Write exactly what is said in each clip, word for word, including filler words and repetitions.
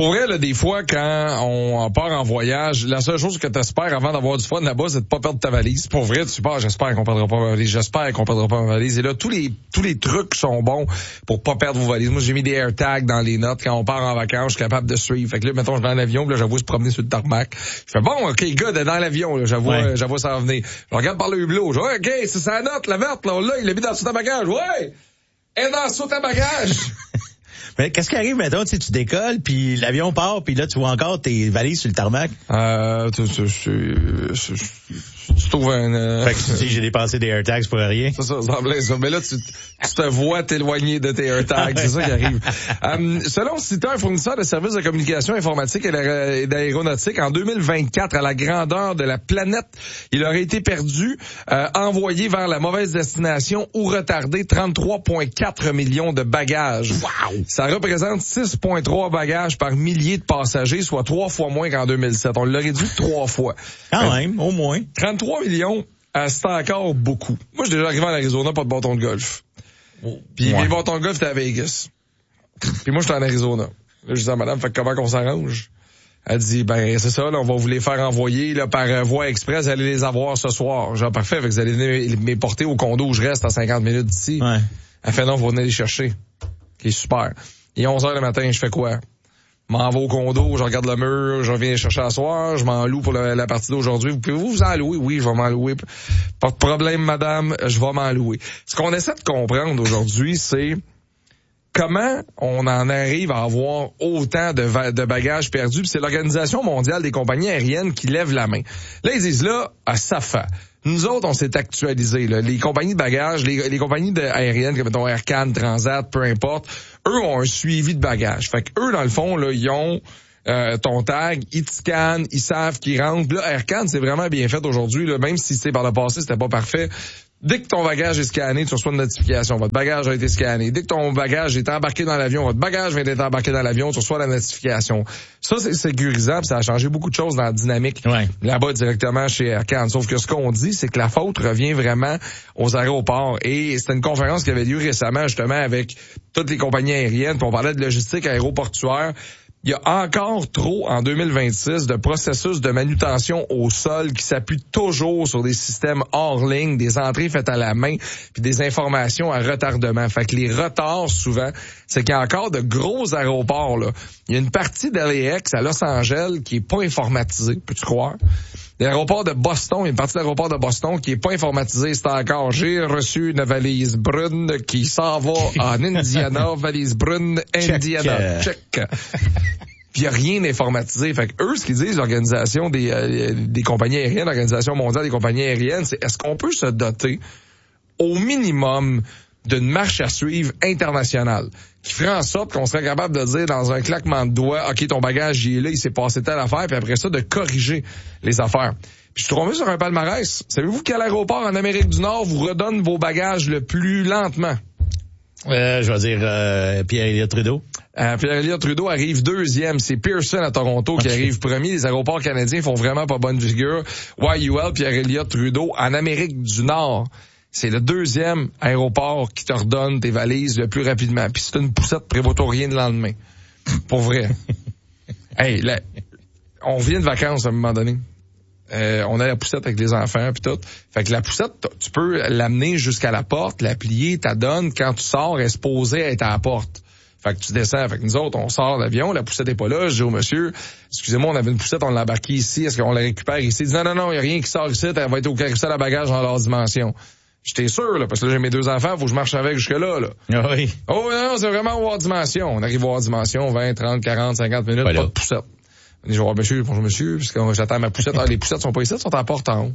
Pour vrai, là, des fois, quand on part en voyage, la seule chose que t'espères avant d'avoir du fun là-bas, c'est de pas perdre ta valise. Pour vrai, tu pars, j'espère qu'on perdra pas ma valise, j'espère qu'on perdra pas ma valise. Et là, tous les tous les trucs sont bons pour pas perdre vos valises. Moi, j'ai mis des AirTags dans les notes. Quand on part en vacances, je suis capable de suivre. Fait que là, mettons, je vais dans l'avion, là, j'avoue se promener sur le tarmac. Je fais, bon, OK, gars, dans l'avion, là, j'avoue, ouais. euh, j'avoue ça va venir. Je regarde par le hublot. Je dis, OK, c'est sa note, la verte, là, là, il l'a mis dans le saut-à-bagage. Ouais! Et dans le saut-à-bagage! Mais qu'est-ce qui arrive, mettons, tu sais, tu décolles, puis l'avion part, puis là, tu vois encore tes valises sur le tarmac? Euh, tu, tu, tu, tu, tu trouves un... Euh... Fait que tu dis, j'ai dépensé des AirTags pour rien. C'est ça, ça semblait ça. Mais là, tu, tu te vois t'éloigner de tes AirTags. C'est ça qui arrive. um, selon Citer, un fournisseur de services de communication informatique et d'aéronautique, en deux mille vingt-quatre, à la grandeur de la planète, il aurait été perdu, euh, envoyé vers la mauvaise destination ou retardé trente-trois virgule quatre millions de bagages. Wow! Ça représente six virgule trois bagages par millier de passagers, soit trois fois moins qu'en deux mille sept. On l'a réduit trois fois. Quand Mais, même, au moins. trente-trois millions, euh, c'est encore beaucoup. Moi, je suis déjà arrivé en Arizona, pas de bâton de golf. Oh, Puis ouais. mes bâtons de golf étaient à Vegas. Puis moi, j'étais en Arizona. Là, je dis à madame, fait comment qu'on s'arrange? Elle dit, ben, c'est ça, là, on va vous les faire envoyer, là, par euh, voie express, vous allez les avoir ce soir. Genre, parfait, fait que vous allez venir me porter au condo où je reste à cinquante minutes d'ici. Ouais. Elle fait non, vous venez les chercher. Qui est super. Et onze heures le matin, je fais quoi? Je m'en vais au condo, je regarde le mur, je reviens les chercher à soir, je m'en loue pour le, la partie d'aujourd'hui. Vous pouvez-vous vous en louer? Oui, je vais m'en louer. Pas de problème, madame, je vais m'en louer. Ce qu'on essaie de comprendre aujourd'hui, c'est comment on en arrive à avoir autant de, va- de bagages perdus. Puis c'est l'Organisation mondiale des compagnies aériennes qui lève la main. Là, ils disent là, à S A F A. Nous autres, on s'est actualisé. Là. Les compagnies de bagages, les, les compagnies de, aériennes, comme mettons Air Canada, Transat, peu importe, eux ont un suivi de bagages. Fait que eux, dans le fond, là, ils ont euh, ton tag, ils te scannent, ils savent qu'ils rentrent. Là, Air Canada, c'est vraiment bien fait aujourd'hui, là, même si c'est par le passé, c'était pas parfait. Dès que ton bagage est scanné, tu reçois une notification. Votre bagage a été scanné. Dès que ton bagage est embarqué dans l'avion, votre bagage vient d'être embarqué dans l'avion, tu reçois la notification. Ça, c'est sécurisant, puis ça a changé beaucoup de choses dans la dynamique ouais. là-bas directement chez Air Canada. Sauf que ce qu'on dit, c'est que la faute revient vraiment aux aéroports. Et c'était une conférence qui avait lieu récemment, justement, avec toutes les compagnies aériennes, puis on parlait de logistique aéroportuaire. Il y a encore trop, en deux mille vingt-six, de processus de manutention au sol qui s'appuient toujours sur des systèmes hors ligne, des entrées faites à la main, puis des informations à retardement. Fait que les retards, souvent, c'est qu'il y a encore de gros aéroports, là. Il y a une partie d'L A X à Los Angeles qui est pas informatisée, peux-tu croire? L'aéroport de Boston, il y a une partie de l'aéroport de Boston qui est pas informatisée, c'est encore, j'ai reçu une valise brune qui s'en va en Indiana, valise brune, Indiana. Check. Check. Puis il n'y a rien d'informatisé. Fait que eux, ce qu'ils disent, l'organisation des, euh, des compagnies aériennes, l'Organisation mondiale des compagnies aériennes, c'est est-ce qu'on peut se doter au minimum d'une marche à suivre internationale qui ferait en sorte qu'on serait capable de dire dans un claquement de doigts, OK, ton bagage, il est là, il s'est passé telle affaire, puis après ça, de corriger les affaires. Puis je suis tombé sur un palmarès. Savez-vous quel aéroport en Amérique du Nord vous redonne vos bagages le plus lentement? Euh, je vais dire euh, Pierre-Éliott Trudeau. Euh, Pierre-Éliott Trudeau arrive deuxième. C'est Pearson à Toronto qui okay. arrive premier. Les aéroports canadiens font vraiment pas bonne figure. Y U L, Pierre-Éliott Trudeau, en Amérique du Nord, c'est le deuxième aéroport qui te redonne tes valises le plus rapidement. Puis c'est une poussette, prévoit rien le lendemain. Pour vrai. Hey, là, on vient de vacances à un moment donné. Euh, on a la poussette avec les enfants puis tout. Fait que la poussette, tu peux l'amener jusqu'à la porte, la plier, t'as donne. Quand tu sors, elle est supposée être à la porte. Fait que tu descends. Fait que nous autres, on sort d'avion, la poussette est pas là. Je dis au monsieur, excusez-moi, on avait une poussette, on l'a embarquée ici. Est-ce qu'on la récupère ici? Il dit non, non, non, il y a rien qui sort ici. Elle va être au carrousel à bagages dans leur dimension. J'étais sûr, là, parce que là, j'ai mes deux enfants, faut que je marche avec jusque-là, là. Ah oui. Oh non, c'est vraiment au hors dimension. On arrive au hors dimension, vingt, trente, quarante, cinquante minutes, pas, pas de poussette. Je dis, oh, monsieur, bonjour, monsieur, parce que j'attends ma poussette. Ah, les poussettes sont pas ici, elles sont à la porte en haut.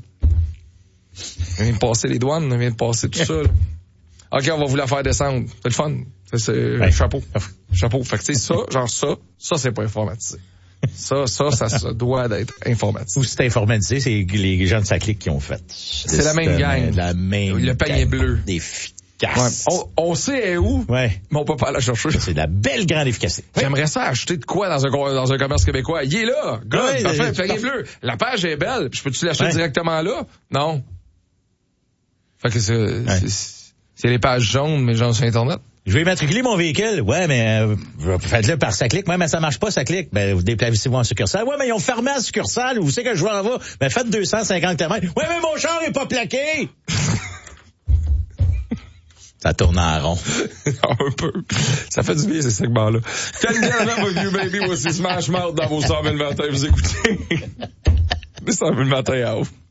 On vient de passer les douanes, on vient de passer tout ça, là. OK, on va vous la faire descendre. C'est le fun. C'est, c'est ouais. chapeau. Chapeau. Fait que, tu sais, ça, genre ça, ça, c'est pas informatisé. Ça, ça, ça, ça doit d'être informatisé. Ou c'est informatisé, c'est les gens de sa clique qui ont fait. C'est la même gang. La même Le panier bleu. Efficace. Ouais. On, on sait où, ouais. mais on peut pas la chercher. C'est de la belle grande efficacité. J'aimerais ça acheter de quoi dans un, dans un commerce québécois. Il est là. Good. Ouais, parfait. Panier bleu. La page est belle. Je peux-tu l'acheter ouais. directement là? Non. Fait que c'est, ouais. c'est, c'est les pages jaunes, mais genre sur Internet. Je vais immatriculer mon véhicule. Ouais, mais euh, faites-le par SACLIC. Ouais, mais ça marche pas, SACLIC. Ben, vous déplacez-vous en succursale. Ouais, mais ils ont fermé la succursale. Vous savez que je vais en va. Ben, faites deux cent cinquante kilomètres. Ouais, mais mon char est pas plaqué. Ça tourne en rond. Un peu. Ça fait du bien, ces segments-là. Ten Gallon of You Baby, voici Smash Mouth dans vos cent mille matin. Vous écoutez les cent mille matin à ouf.